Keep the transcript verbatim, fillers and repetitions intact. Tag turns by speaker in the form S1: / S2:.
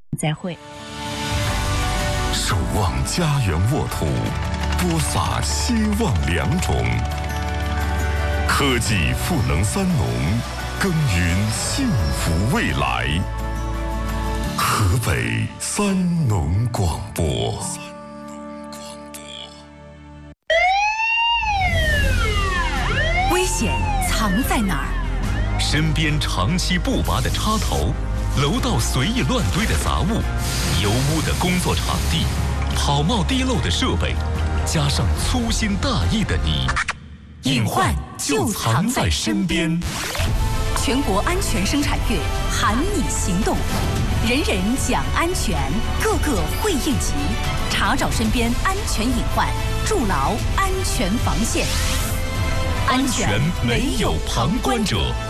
S1: 再会。
S2: 守望家园沃土，播撒希望良种。科技赋能三农，耕耘幸福未来。河北三农广播。
S3: 危险藏在哪儿？
S4: 身边长期不拔的插头，楼道随意乱堆的杂物，油污的工作场地，跑冒滴漏的设备，加上粗心大意的你，
S3: 隐患就藏在身边。全国安全生产月喊你行动，人人讲安全，个个会应急，查找身边安全隐患，筑牢安全防线。
S4: 安全没有旁观者。